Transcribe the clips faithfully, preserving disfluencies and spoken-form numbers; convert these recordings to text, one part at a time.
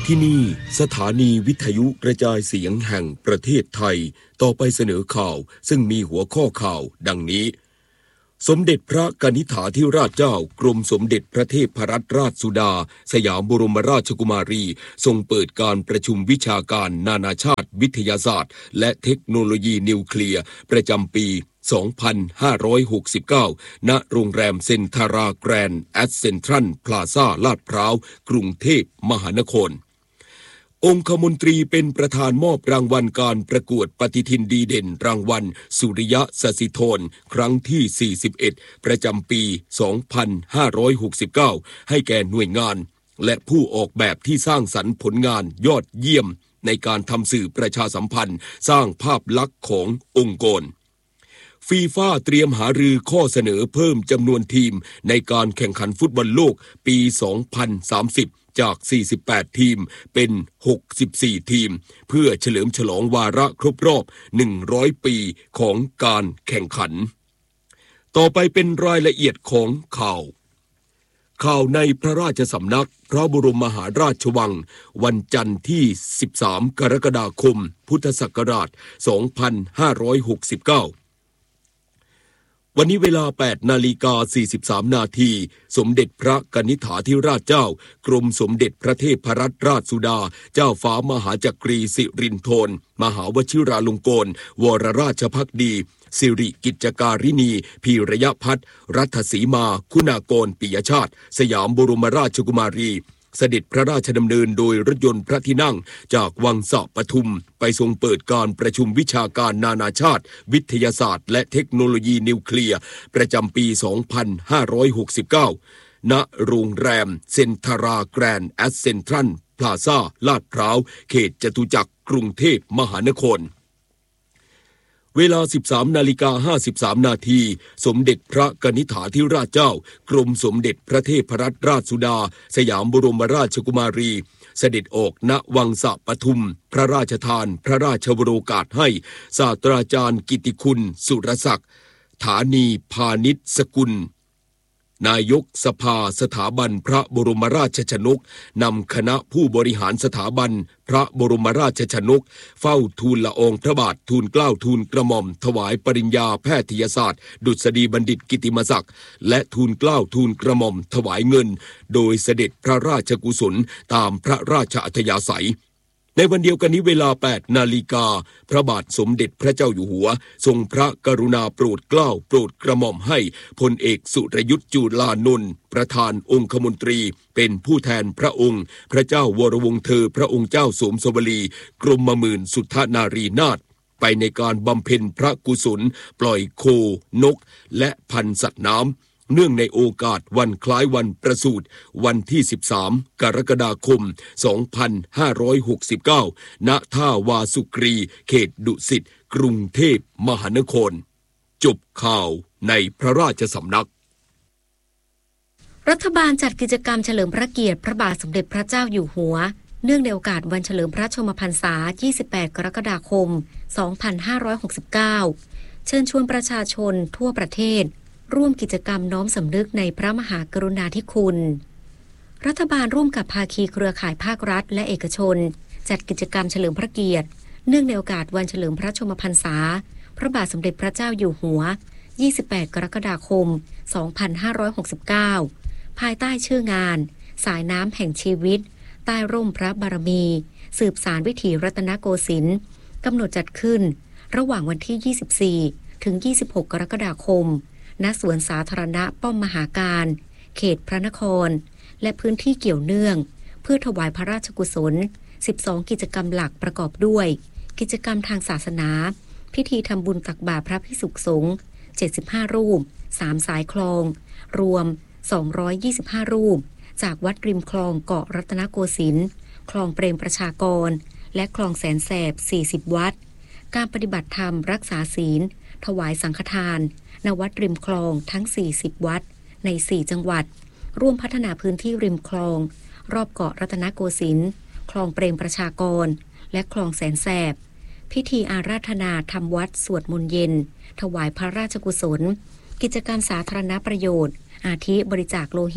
ที่นี่สถานีวิทยุกระจายเสียงแห่งประเทศไทยต่อไปเสนอข่าวซึ่งมีหัวข้อข่าวดังนี้สมเด็จพระกนิษฐาธิราชเจ้ากรมสมเด็จพระเทพรัตนราชสุดาสยามบรมราชกุมารีทรงเปิดการประชุมวิชาการนานาชาติวิทยาศาสตร์และเทคโนโลยีนิวเคลียร์ประจำปี สองพันห้าร้อยหกสิบเก้า ณ โรงแรมเซ็นทาราแกรนด์แอสเซนทรัลพลาซ่าลาดพร้าวกรุงเทพมหานครองคมนตรีเป็นประธานมอบรางวัลการประกวดปฏิทินดีเด่นรางวัลสุริยะสสิธรครั้งที่ สี่สิบเอ็ด ประจำปี สองพันห้าร้อยหกสิบเก้า ให้แก่หน่วยงานและผู้ออกแบบที่สร้างสรรค์ผลงานยอดเยี่ยมในการทำสื่อประชาสัมพันธ์สร้างภาพลักษณ์ขององค์กรฟีฟ่าเตรียมหารือข้อเสนอเพิ่มจำนวนทีมในการแข่งขันฟุตบอลโลกปี สองพันสามสิบ จาก สี่สิบแปด ทีมเป็น หกสิบสี่ ทีมเพื่อเฉลิมฉลองวาระครบรอบ หนึ่งร้อย ปีของการแข่งขันต่อไปเป็นรายละเอียดของข่าวข่าวในพระราชสำนักพระบรมมหาราชวังวันจันทร์ที่ สิบสาม กรกฎาคม พุทธศักราช สองพันห้าร้อยหกสิบเก้าวันนี้เวลา แปดนาฬิกาสี่สิบสาม นาทีสมเด็จพระกนิษฐาธิราชเจ้ากรมสมเด็จพระเทพรัตนราชสุดาเจ้าฟ้ามหาจักรีสิรินธรมหาวชิราลงกรณ์วรราชภักดีสิริกิจการินีพีระยะพัฒน์รัฐสีมาคุณากรปิยชาติสยามบรมราชกุมารีเสด็จพระราชดำเนินโดยรถยนต์พระที่นั่งจากวังสะปทุมไปทรงเปิดการประชุมวิชาการนานาชาติวิทยาศาสตร์และเทคโนโลยีนิวเคลียร์ประจำปี สองพันห้าร้อยหกสิบเก้า ณ โรงแรมเซ็นทาราแกรนด์แอสเซนทรัลพลาซ่าลาดพร้าวเขตจตุจักรกรุงเทพมหานครเวลา สิบสาม นาฬิกา ห้าสิบสาม นาทีสมเด็จพระกนิษฐาธิราชเจ้ากรมสมเด็จพระเทพรัตนราชสุดาสยามบรมราชกุมารีเสด็จออกณวังสะปทุมพระราชทานพระราชวโรกาสให้ศาสตราจารย์กิติคุณสุรศักดิ์ฐานีพาณิชสกุลนายกสภาสถาบันพระบรมราชชนกนำคณะผู้บริหารสถาบันพระบรมราชชนกเฝ้าทูลละอองพระบาททูลเกล้าทูลกระหม่อมถวายปริญญาแพทยศาสตร์ดุษฎีบัณฑิตกิติมศักดิ์และทูลเกล้าทูลกระหม่อมถวายเงินโดยเสด็จพระราชกุศลตามพระราชอัธยาศัยในวันเดียวกันนี้เวลา แปดนาฬิกาพระบาทสมเด็จพระเจ้าอยู่หัวทรงพระกรุณาโปรดเกล้าโปรดกระหม่อมให้พลเอกสุรยุทธจุลานนท์ประธานองคมนตรีเป็นผู้แทนพระองค์พระเจ้าวรวงศ์เธอพระองค์เจ้าสมสวลีกรมหมื่นสุทธนารีนาถไปในการบำเพ็ญพระกุศลปล่อยโคนกและพันธุ์สัตว์น้ำเนื่องในโอกาสวันคล้ายวันประสูติวันที่ สิบสาม กรกฎาคม สองพันห้าร้อยหกสิบเก้า ณ ท่าวาสุกรีเขตดุสิตกรุงเทพมหานครจบข่าวในพระราชสำนักรัฐบาลจัดกิจกรรมเฉลิมพระเกียรติพระบาทสมเด็จพระเจ้าอยู่หัวเนื่องในโอกาสวันเฉลิมพระชนมพรรษา ยี่สิบแปด กรกฎาคม สองพันห้าร้อยหกสิบเก้า เชิญชวนประชาชนทั่วประเทศร่วมกิจกรรมน้อมสำนึกในพระมหากรุณาธิคุณรัฐบาลร่วมกับภาคีเครือข่ายภาครัฐและเอกชนจัดกิจกรรมเฉลิมพระเกียรติเนื่องในโอกาสวันเฉลิมพระชนมพรรษาพระบาทสมเด็จพระเจ้าอยู่หัว ยี่สิบแปด กรกฎาคม สองพันห้าร้อยหกสิบเก้า ภายใต้ชื่องานสายน้ำแห่งชีวิตใต้ร่มพระบารมีสืบสานวิถีรัตนโกสินทร์กำหนดจัดขึ้นระหว่างวันที่ ยี่สิบสี่ ถึง ยี่สิบหก กรกฎาคมณ สวนสาธารณะป้อมมหาการเขตพระนครและพื้นที่เกี่ยวเนื่องเพื่อถวายพระราชกุศล สิบสอง กิจกรรมหลักประกอบด้วยกิจกรรมทางศาสนาพิธีทำบุญตักบาตรพระภิกษุสงฆ์เจ็ดสิบห้ารูปสามสายคลองรวมสองร้อยยี่สิบห้ารูปจากวัดริมคลองเกาะรัตนโกสินทร์คลองเปรมประชากรและคลองแสนแสบสี่สิบวัดการปฏิบัติธรรมรักษาศีลถวายสังฆทานณวัดริมคลองทั้งสี่สิบวัดในสี่จังหวัดร่วมพัฒนาพื้นที่ริมคลองรอบเกาะรัตนโกสินทร์คลองเปรมประชากรและคลองแสนแสบพิธีอาราธนาทำวัดสวดมนต์เย็นถวายพระราชกุศลกิจกรรมสาธารณประโยชน์อาทิบริจาคโลหิต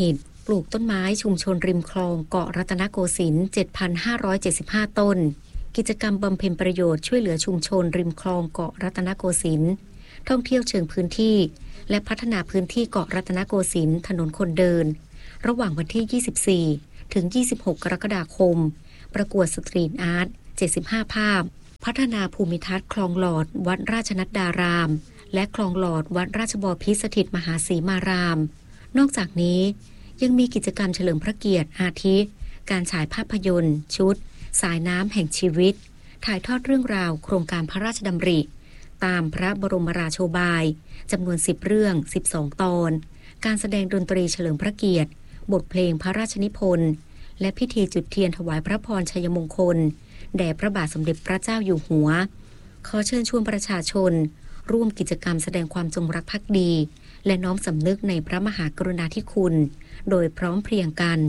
ปลูกต้นไม้ชุมชนริมคลองเกาะรัตนโกสินทร์ เจ็ดพันห้าร้อยเจ็ดสิบห้า ต้นกิจกรรมบำเพ็ญประโยชน์ช่วยเหลือชุมชนริมคลองเกาะรัตนโกสินทร์ท่องเที่ยวเชิงพื้นที่และพัฒนาพื้นที่เกาะรัตนโกสินทร์ถนนคนเดินระหว่างวันที่ ยี่สิบสี่ ถึง ยี่สิบหก กรกฎาคมประกวดสตรีทอาร์ต เจ็ดสิบห้า ภาพพัฒนาภูมิทัศน์คลองหลอดวัดราชนัดดารามและคลองหลอดวัดราชบพิตรสถิตมหาสีมารามนอกจากนี้ยังมีกิจกรรมเฉลิมพระเกียรติอาทิการฉายภาพยนตร์ชุดสายน้ำแห่งชีวิตถ่ายทอดเรื่องราวโครงการพระราชดำริตามพระบรมราโชบายจำนวนสิบเรื่องสิบสองตอนการแสดงดนตรีเฉลิมพระเกียรติบทเพลงพระราชนิพนธ์และพิธีจุดเทียนถวายพระพรชัยมงคลแด่พระบาทสมเด็จพระเจ้าอยู่หัวขอเชิญชวนประชาชนร่วมกิจกรรมแสดงความจงรักภักดีและน้อมสำนึกในพระมหากรุณาธิคุณโดยพร้อมเพรียงกัน